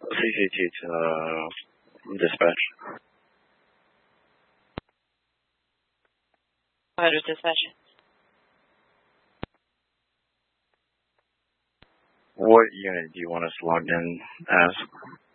CCT to dispatch. Go ahead with dispatch. What unit do you want us logged in as?